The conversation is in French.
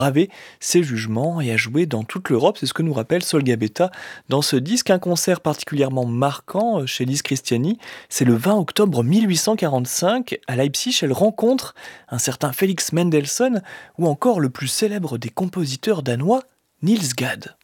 graver ses jugements et a joué dans toute l'Europe, c'est ce que nous rappelle Sol Gabetta dans ce disque. Un concert particulièrement marquant chez Lise Christiani, c'est le 20 octobre 1845. À Leipzig, elle rencontre un certain Félix Mendelssohn ou encore le plus célèbre des compositeurs danois, Niels Gade.